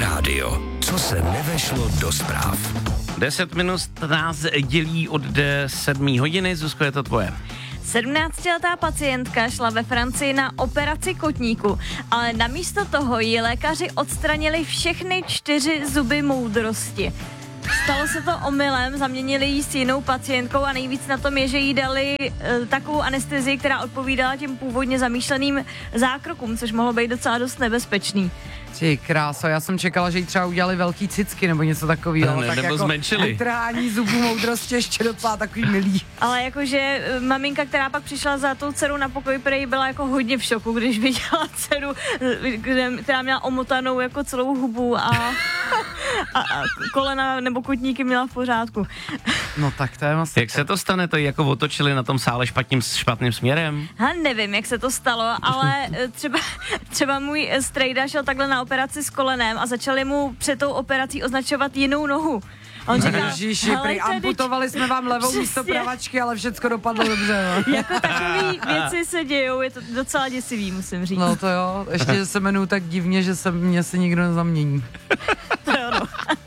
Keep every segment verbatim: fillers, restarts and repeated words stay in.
Radio. Co se nevešlo do zpráv. Deset minut nás dělí od sedmé hodiny. Zuzko, je to tvoje. sedmnáctiletá pacientka šla ve Francii na operaci kotníku, ale namísto toho jí lékaři odstranili všechny čtyři zuby moudrosti. Stalo se to omylem, zaměnili ji s jinou pacientkou a nejvíc na tom je, že jí dali e, takovou anestezii, která odpovídala těm původně zamýšleným zákrokům, což mohlo být docela dost nebezpečný. Ty kráso, já jsem čekala, že jí třeba udělali velký cicky nebo něco takového. Ne, tak nebo jako zmenšili. Trhání zubů moudrosti ještě docela takový milý. Ale jakože e, maminka, která pak přišla za tou dcerou na pokoj, prej byla jako hodně v šoku, když viděla dceru, e, která měla omotanou jako celou hubu a, a, a kolena nebo kotníky měla v pořádku. No tak to je vlastně. Jak se to stane, to jako otočili na tom sále špatným, špatným směrem? Ha, nevím, jak se to stalo, ale třeba, třeba můj strejda šel takhle na operaci s kolenem a začali mu před tou operací označovat jinou nohu. A on říkal, Ježiši, prý amputovali jsme vám levou přesně. místo pravačky, ale všecko dopadlo dobře, no. Jako takový věci se dějou, je to docela děsivý, musím říct. No to jo, ještě že se jmenuju tak divně, že se mě si nikdo nezamění. To jo, no.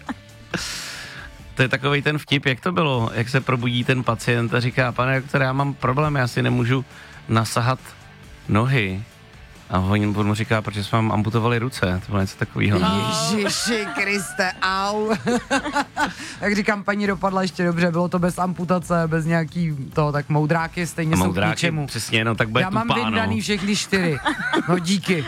To je takovej ten vtip, jak to bylo, jak se probudí ten pacient a říká, pane doktor, já mám problém, já si nemůžu nasahat nohy. A on mu říká, protože jsme vám amputovali ruce, to bylo něco takového. Ježiši Kriste, au. Jak říkám, paní dopadla ještě dobře, bylo to bez amputace, bez nějaký toho, tak moudráky stejně jsou k ničemu. Přesně, no tak bude Já mám tupá, vyndaný no. všechny čtyři. No díky.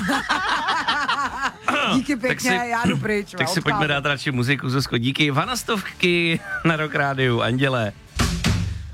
Díky pěkně, tak si, já jdu pryč. Tak si pojďme dát radši muziku, Zuzko, díky. Vanastovky na Rock Rádiu, Anděle.